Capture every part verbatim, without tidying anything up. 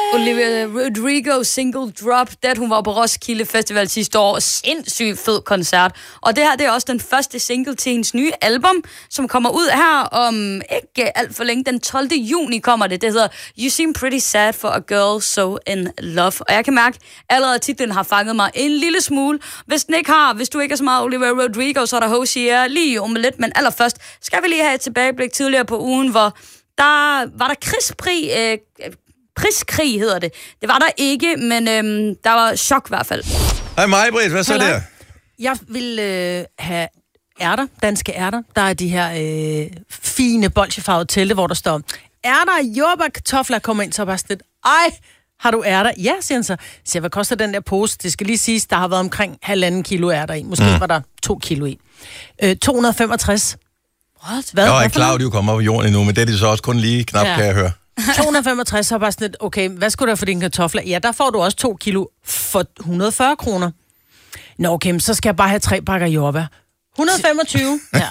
Olivia Rodrigo, Single Drop Dead. Hun var på Roskilde Festival sidste år. Sindssygt fed koncert. Og det her, det er også den første single til hendes nye album, som kommer ud her om ikke alt for længe. Den tolvte juni kommer det. Det hedder You Seem Pretty Sad for a Girl So In Love. Og jeg kan mærke, allerede titlen har fanget mig en lille smule. Hvis den ikke har, hvis du ikke er så meget Olivia Rodrigo, så er der Hozier lige om lidt. Men allerførst skal vi lige have et tilbageblik tidligere på ugen, hvor der var der krigsprig... Øh, Priskrig hedder det. Det var der ikke, men øhm, der var chok i hvert fald. Hej Maj-Brit, hvad så Hello. der? Jeg vil øh, have ærter, danske ærter. Der er de her øh, fine bolsjefarvede telte, hvor der står ærter, jordbær, kartofler. Jeg kommer ind, så bare sådan lidt, ej, har du ærter? Ja, siger han så. Så hvad koster den der pose? Det skal lige siges, der har været omkring halvanden kilo ærter i. Måske mm. var der to kilo i. Øh, to hundrede og femogtres. What? Hvad? Jeg er ikke klar, at du kommer op på jorden endnu, men det er det så også kun lige knap, ja. Kan jeg høre. to hundrede og femogtres, så er bare sådan lidt, okay, hvad skulle du for dine kartofler? Ja, der får du også to kilo for et hundrede og fyrre kroner. Nå, okay, så skal jeg bare have tre bakker jordbær. et hundrede og femogtyve. Ja.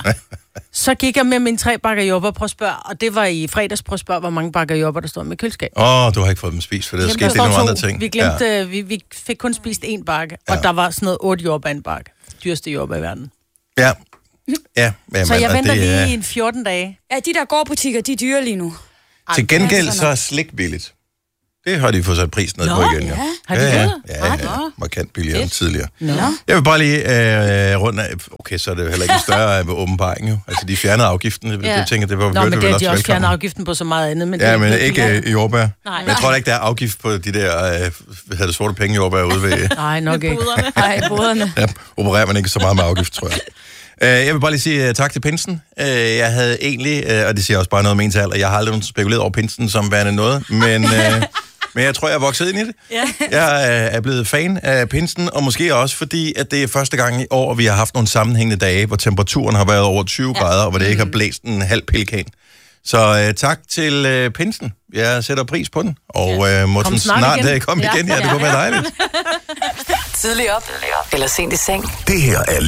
Så gik jeg med mine tre bakker jordbær på spørg, og det var i fredags på spørg, hvor mange bakker jordbær der stod med køleskab. Åh, oh, du har ikke fået dem spist, for det er sket nogle andre ting. Vi glemte, ja. vi, vi fik kun spist én bakke, og ja. Der var sådan noget otte jordbær i en bakke. Dyreste jordbær i verden. Ja. Ja, jamen, så jeg venter det, lige er... i en fjorten dage. Ja, de der gårdbutikker, de er dyre lige nu. Til gengæld så er slik billigt. Det har de fået sat prisen ned Nå, på igen, ja. Har de ja, ja, det? ja, ja, ja. Markant billigere end tidligere. Nå. Jeg vil bare lige øh, rundt af... Okay, så er det heller ikke en større åbenbaring, jo. Altså, de fjernede afgiften. Det, ja. Jeg tænker, det var Nå, men det er de også velkommen. fjernet afgiften på så meget andet. Men ja, det, men det, ikke det, i jordbær. Nej. Men jeg tror da ikke, der er afgift på de der... Øh, hvad hedder det, sorte penge jordbær ude ved... Nej, nok ikke. Nej, boderne. Ja, opererer man ikke så meget med afgift, tror jeg. Jeg vil bare lige sige uh, tak til pinsen. Uh, jeg havde egentlig, uh, og det siger også bare noget om ens alder, jeg har aldrig spekuleret over pinsen som værende noget, men, uh, men jeg tror, jeg er vokset ind i det. Ja. Jeg uh, er blevet fan af pinsen, og måske også fordi, at det er første gang i år, vi har haft nogle sammenhængende dage, hvor temperaturen har været over tyve ja. grader, og hvor det ikke har blæst en halv pelikan. Så uh, tak til uh, pinsen. Jeg sætter pris på den, og uh, må den snart, snart igen. komme igen. Ja, det kunne være dejligt. Tidlig op, eller sent i seng. Det her er